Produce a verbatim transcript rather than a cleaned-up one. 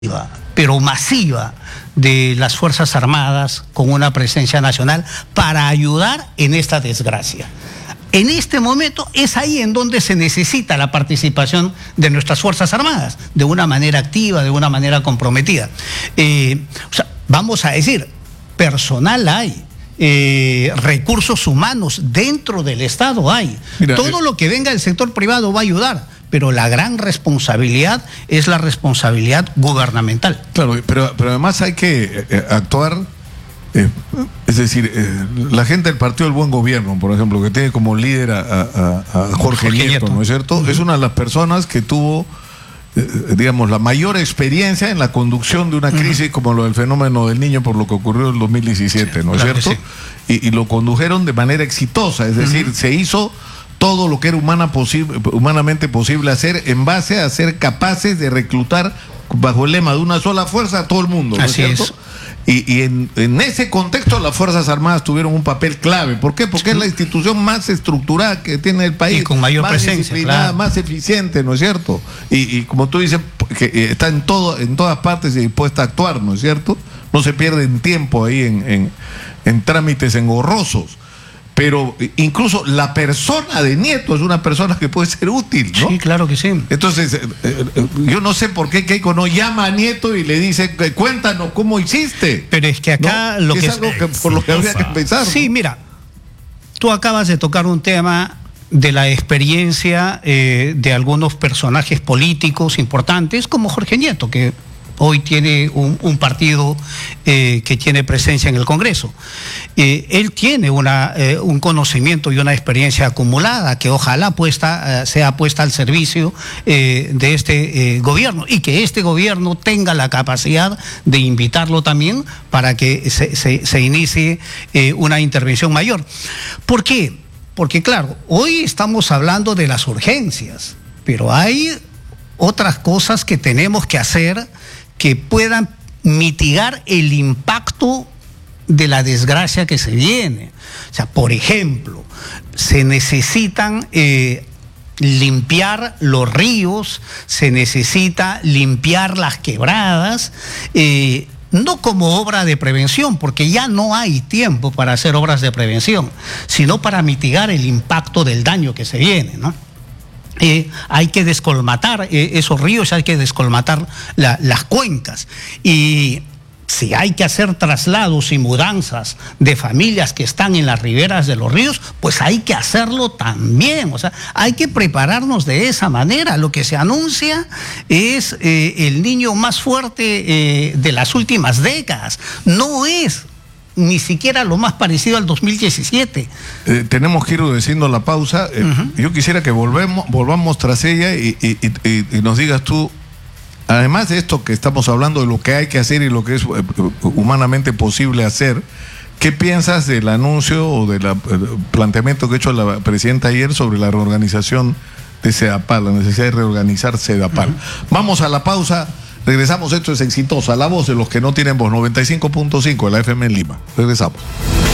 pero masiva de las Fuerzas Armadas con una presencia nacional para ayudar en esta desgracia. En este momento es ahí en donde se necesita la participación de nuestras Fuerzas Armadas, de una manera activa, de una manera comprometida. Eh, o sea, vamos a decir, personal hay, eh, recursos humanos dentro del Estado hay. Mira, todo eh... lo que venga del sector privado va a ayudar, pero la gran responsabilidad es la responsabilidad gubernamental. Claro, pero, pero además hay que eh, actuar, eh, es decir, eh, la gente del Partido del Buen Gobierno, por ejemplo, que tiene como líder a, a, a Jorge, Jorge Nieto, Nieto, ¿no es cierto? Uh-huh. Es una de las personas que tuvo, eh, digamos, la mayor experiencia en la conducción de una crisis uh-huh. como lo del fenómeno del Niño, por lo que ocurrió en el dos mil diecisiete, sí, ¿no es claro cierto? Sí. Y, y lo condujeron de manera exitosa, es decir, uh-huh. se hizo todo lo que era humana posible, humanamente posible hacer en base a ser capaces de reclutar bajo el lema de una sola fuerza a todo el mundo, ¿no Así es cierto? Es. Y, y en, en ese contexto las Fuerzas Armadas tuvieron un papel clave. ¿Por qué? Porque sí. es la institución más estructurada que tiene el país, y con mayor más presencia, disciplinada, claro. más eficiente, ¿no es cierto? Y, y como tú dices, que está en todo, en todas partes y dispuesta a actuar, ¿no es cierto? No se pierden tiempo ahí en, en, en trámites engorrosos. Pero incluso la persona de Nieto es una persona que puede ser útil, ¿no? Sí, claro que sí. Entonces, eh, eh, yo no sé por qué Keiko no llama a Nieto y le dice, cuéntanos cómo hiciste. Pero es que acá ¿no? lo es que algo que, por lo que habría que empezar. Sí, ¿no? Mira, tú acabas de tocar un tema de la experiencia eh, de algunos personajes políticos importantes, como Jorge Nieto, que hoy tiene un, un partido eh, que tiene presencia en el Congreso. Eh, él tiene una, eh, un conocimiento y una experiencia acumulada que ojalá puesta, eh, sea puesta al servicio eh, de este eh, gobierno, y que este gobierno tenga la capacidad de invitarlo también para que se, se, se inicie eh, una intervención mayor. ¿Por qué? Porque claro, hoy estamos hablando de las urgencias, pero hay otras cosas que tenemos que hacer que puedan mitigar el impacto de la desgracia que se viene. O sea, por ejemplo, se necesitan eh, limpiar los ríos, se necesita limpiar las quebradas, eh, no como obra de prevención, porque ya no hay tiempo para hacer obras de prevención, sino para mitigar el impacto del daño que se viene, ¿no? Eh, hay que descolmatar eh, esos ríos, hay que descolmatar la, las cuencas, y si hay que hacer traslados y mudanzas de familias que están en las riberas de los ríos, pues hay que hacerlo también. O sea, hay que prepararnos de esa manera. Lo que se anuncia es eh, el niño más fuerte eh, de las últimas décadas. No es ni siquiera lo más parecido al dos mil diecisiete. Eh, tenemos que ir diciendo la pausa. Eh, uh-huh. Yo quisiera que volvemos, volvamos tras ella y, y, y, y nos digas tú, además de esto que estamos hablando de lo que hay que hacer y lo que es eh, humanamente posible hacer, ¿qué piensas del anuncio o del planteamiento que ha hecho la presidenta ayer sobre la reorganización de Sedapal, la necesidad de reorganizar Sedapal? Uh-huh. Vamos a la pausa. Regresamos, esto es Exitosa, la voz de los que no tienen voz, noventa y cinco punto cinco de la F M en Lima. Regresamos.